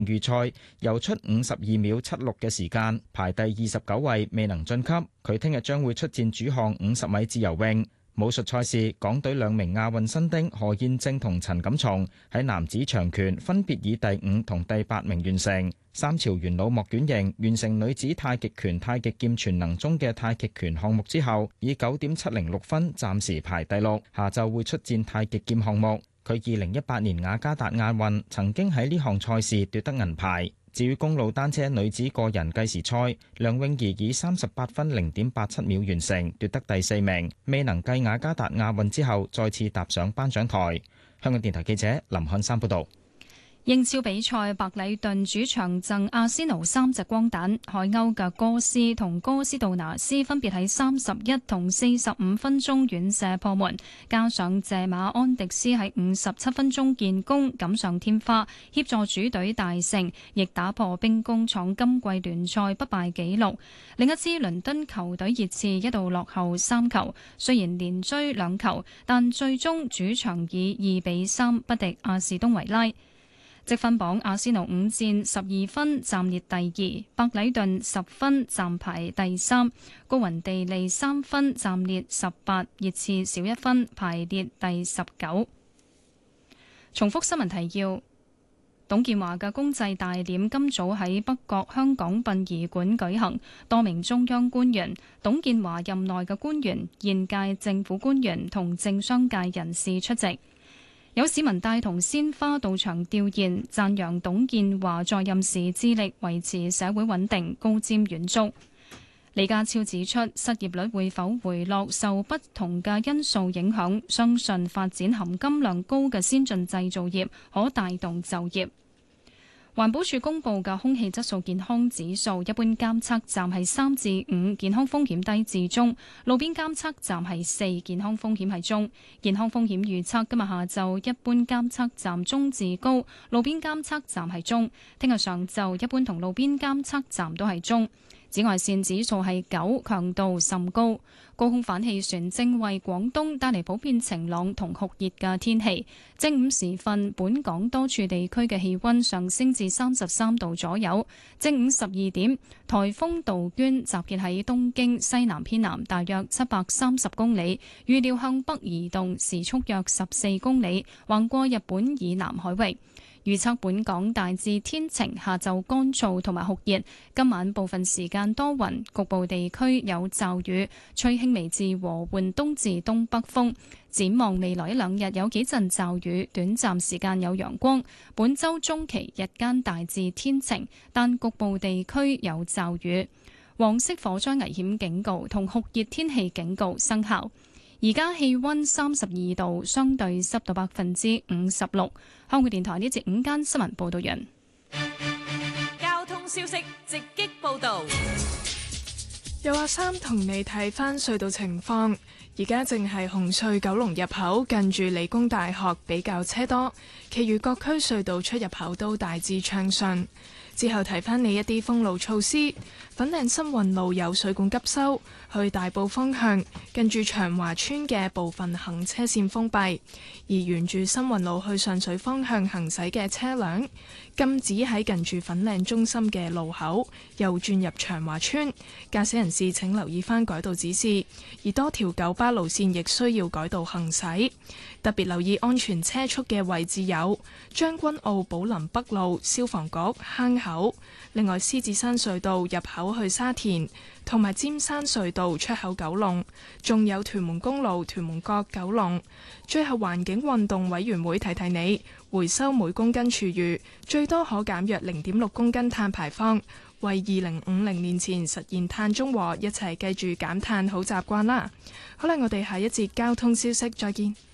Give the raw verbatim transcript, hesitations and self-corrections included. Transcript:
預賽游出五十二秒七六嘅時間，排第二十九位，未能晉級。佢聽日將會出戰主項五十米自由泳。武術賽事，港隊兩名亞運新丁何燕正同陳錦松喺男子長拳分別以第五同第八名完成。三朝元老莫卷瑩完成女子太極拳太極劍全能中嘅太極拳項目之後，以九點七零六分暫時排第六。下晝會出戰太極劍項目。佢二零一八年雅加達亞運曾經喺呢項賽事奪得銀牌。至於公路單車女子個人計時賽，梁詠儀以三十八分零點八七秒完成，奪得第四名，未能繼雅加達亞運之後再次踏上頒獎台。香港電台記者林漢山報道。 英超比賽，白禮頓主場贈阿仙奴三隻光蛋，海鷗嘅哥斯同哥斯杜拿斯分別喺三十一同四十五分鐘遠射破門，加上謝馬安迪斯喺五十七分鐘建功，錦上添花，協助主隊大勝，亦打破兵工廠今季聯賽不敗紀錄。另一支倫敦球隊熱刺一度落後三球，雖然連追兩球，但最終主場以二比三不敵阿士東維拉。積分榜，阿仙奴五戰十二分，暫列第二；白禮頓十分，暫排第三；高雲地利三分，暫列十八；熱刺少一分，排列第十九。重複新聞提要：董建華嘅公祭大典今早喺北角香港殯儀館舉行，多名中央官員、董建華任內嘅官員、現屆政府官員同政商界人士出席。有市民帶同鮮花到場弔唁，讚揚董建華在任時致力維持社會穩定，高瞻遠矚。李家超指出，失業率會否回落受不同嘅因素影響，相信發展含金量高嘅先進製造業可帶動就業。環保署公布嘅空氣質素健康指數，一般監測站係三至五，健康風險低至中；路邊監測站係四，健康風險係中。健康風險預測今日下晝一般監測站中至高，路邊監測站係中。聽日上晝一般同路邊監測站都係中。紫外線指數係九，強度甚高。高空反氣旋正為廣東帶嚟普遍晴朗同酷熱嘅天氣。正午時分，本港多處地區嘅氣溫上升至三十三度左右。正午十二點，颱風杜鵑集結喺東京西南偏南大約七百三十公里，預料向北移動，時速約十四公里，橫過日本以南海域。預測本港大致天晴，下晝乾燥同埋酷熱，今晚部分時間多雲，局部地區有驟雨，吹輕微至和緩東至東北風。展望未來一兩日有幾陣驟雨，短暫時間有陽光。本週中期日間大致天晴，但局部地區有驟雨。黃色火災危險警告同酷熱天氣警告生效。而家氣溫三十二度，相對濕度百分之五十六。香港電台呢節午間新聞報道完。 交通消息直擊報道。 有阿三同你睇返隧道情況，而家淨係紅隧九龍入口近住理工大學比較車多，其餘各區隧道出入口都大致暢順。之後提返你一啲封路措施，粉嶺新運路有水管急修，去大埔方向近住長華村嘅部分行車線封閉，而沿住新運路去上水方向行駛嘅車輛禁止喺近住粉嶺中心嘅路口右轉入長華村。駕駛人士請留意返改道指示，而多條九巴路線亦需要改道行駛。特別留意安全車速嘅位置有將軍澳寶林北路、消防局坑口，另外獅子山隧道入口去沙田，同埋尖山隧道出口九龍，仲有屯門公路屯門角九龍。最後環境運動委員會提提你，回收每公斤廚餘最多可減約零點六公斤碳排放，為二零五零年前實現碳中和，一齊記住減碳好習慣啦。好啦，我哋下一節交通消息再見。